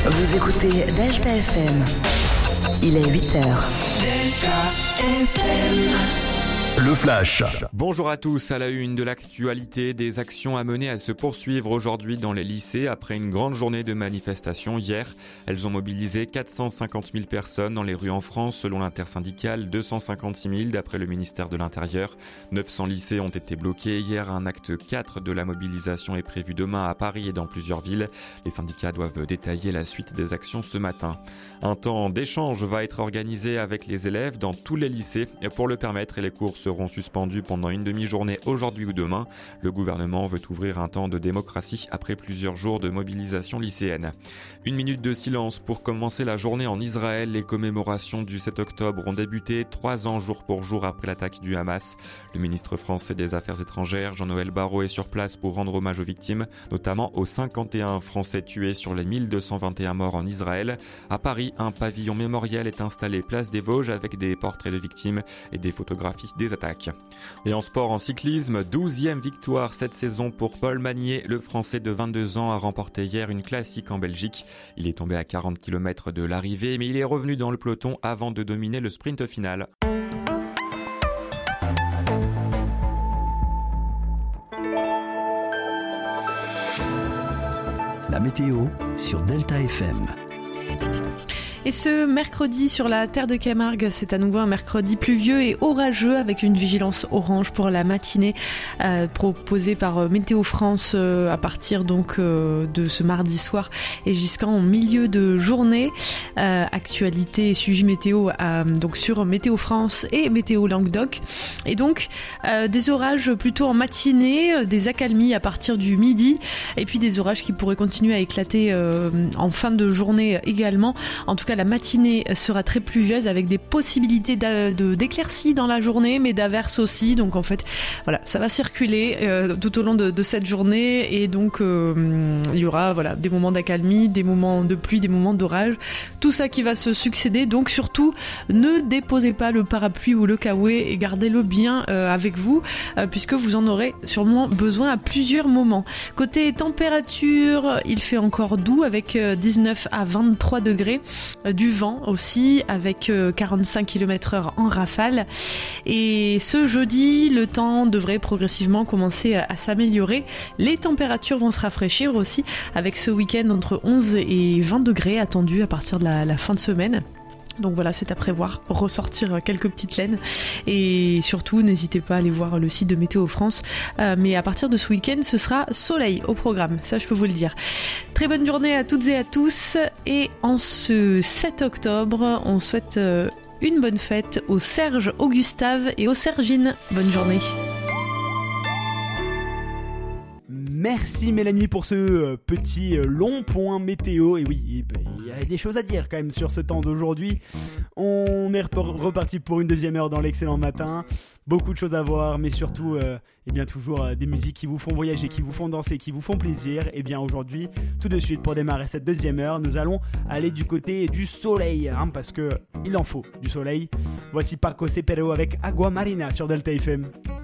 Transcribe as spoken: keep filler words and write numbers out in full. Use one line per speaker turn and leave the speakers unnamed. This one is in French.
Vous écoutez Delta F M. Il est huit heures.
Delta F M.
Le Flash.
Bonjour à tous. À la une de l'actualité, des actions amenées à se poursuivre aujourd'hui dans les lycées après une grande journée de manifestation hier. Elles ont mobilisé quatre cent cinquante mille personnes dans les rues en France selon l'intersyndicale, deux cent cinquante-six mille d'après le ministère de l'Intérieur. neuf cents lycées ont été bloqués hier. Un acte quatre de la mobilisation est prévu demain à Paris et dans plusieurs villes. Les syndicats doivent détailler la suite des actions ce matin. Un temps d'échange va être organisé avec les élèves dans tous les lycées et pour le permettre, les cours seront suspendus pendant une demi-journée aujourd'hui ou demain. Le gouvernement veut ouvrir un temps de démocratie après plusieurs jours de mobilisation lycéenne. Une minute de silence pour commencer la journée en Israël. Les commémorations du sept octobre ont débuté trois ans jour pour jour après l'attaque du Hamas. Le ministre français des Affaires étrangères, Jean-Noël Barrot, est sur place pour rendre hommage aux victimes, notamment aux cinquante et un Français tués sur les mille deux cent vingt et un morts en Israël. À Paris, un pavillon mémoriel est installé place des Vosges avec des portraits de victimes et des photographies des attaques. Et en sport, en cyclisme, douzième victoire cette saison pour Paul Magnier. Le Français de vingt-deux ans a remporté hier une classique en Belgique. Il est tombé à quarante kilomètres de l'arrivée, mais il est revenu dans le peloton avant de dominer le sprint final.
La météo sur Delta F M.
Et ce mercredi sur la terre de Camargue, c'est à nouveau un mercredi pluvieux et orageux avec une vigilance orange pour la matinée euh, proposée par euh, Météo France euh, à partir donc euh, de ce mardi soir et jusqu'en milieu de journée. Euh, actualité et suivi météo euh, donc sur Météo France et Météo Languedoc. Et donc euh, des orages plutôt en matinée, des accalmies à partir du midi et puis des orages qui pourraient continuer à éclater euh, en fin de journée également. En tout cas, la matinée sera très pluvieuse avec des possibilités de, de, d'éclaircies dans la journée, mais d'averses aussi. Donc en fait, voilà, ça va circuler euh, tout au long de, de cette journée et donc euh, il y aura voilà des moments d'accalmie, des moments de pluie, des moments d'orage, tout ça qui va se succéder. Donc surtout, ne déposez pas le parapluie ou le kawaii et gardez-le bien euh, avec vous euh, puisque vous en aurez sûrement besoin à plusieurs moments. Côté température, il fait encore doux avec euh, dix-neuf à vingt-trois degrés. Du vent aussi avec quarante-cinq kilomètres heure en rafale et ce jeudi le temps devrait progressivement commencer à s'améliorer, les températures vont se rafraîchir aussi avec ce week-end entre onze et vingt degrés attendus à partir de la, la fin de semaine. Donc voilà, c'est à prévoir, ressortir quelques petites laines et surtout n'hésitez pas à aller voir le site de Météo France, euh, mais à partir de ce week-end ce sera soleil au programme, ça je peux vous le dire. Très bonne journée à toutes et à tous et en ce sept octobre on souhaite euh, une bonne fête aux Serge, aux Gustave et aux Sergines. Bonne journée.
Merci Mélanie pour ce petit long point météo. Et oui, il y a des choses à dire quand même sur ce temps d'aujourd'hui. On est reparti pour une deuxième heure dans l'excellent matin. Beaucoup de choses à voir, mais surtout, euh, eh bien toujours euh, des musiques qui vous font voyager, qui vous font danser, qui vous font plaisir. Et bien aujourd'hui, tout de suite pour démarrer cette deuxième heure, nous allons aller du côté du soleil, hein, parce que il en faut du soleil. Voici Paco Cepero avec Agua Marina sur Delta F M.